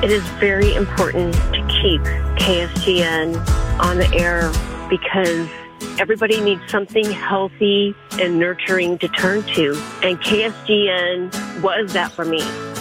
It is very important to keep KSGN on the air because everybody needs something healthy and nurturing to turn to. And KSGN was that for me.